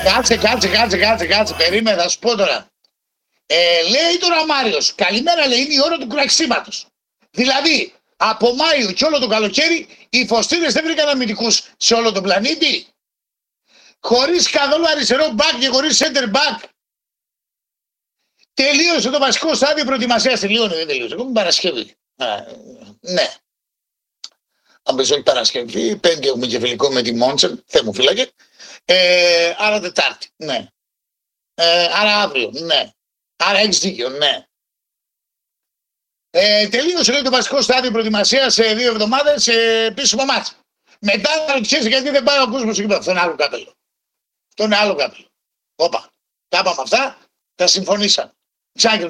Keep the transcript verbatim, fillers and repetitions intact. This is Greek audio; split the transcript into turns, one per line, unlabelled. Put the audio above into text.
Κάτσε, κάτσε, κάτσε, κάτσε, κάτσε. Περίμενα, θα σου πω τώρα. Ε, λέει τώρα ο Μάριος, καλημέρα, λέει, είναι η ώρα του κραξίματος. Δηλαδή, από Μάιο και όλο το καλοκαίρι, οι φωστήρες δεν βρήκαν αμυντικούς σε όλο τον πλανήτη. Χωρίς καθόλου αριστερό back και χωρίς center back. Τελείωσε το βασικό στάδιο προετοιμασίας. Τελείωνε, δεν τελείωσε. Εγώ είμαι Παρασκευή. Α, ναι. Αν πες όχι Παρασκευή, Πέμπτη έχουμε και φιλικό με τη Μόντσεν, Θεέ μου φύλακε. Ε, άρα Τετάρτη, ναι. Ε, άρα αύριο, ναι. Άρα έχεις δίκιο, ναι. Ε, τελείωσε λέει, το βασικό στάδιο προετοιμασίας σε δύο εβδομάδες σε επίσημο μάτς. Μετά θα ρωτήσετε γιατί δεν πάει ο κόσμος εκεί πέρα. Αυτό είναι άλλο κάπελο. Αυτό είναι άλλο κάπελο. Όπα. Τα είπαμε αυτά, τα συμφωνήσαμε. Ξάκρι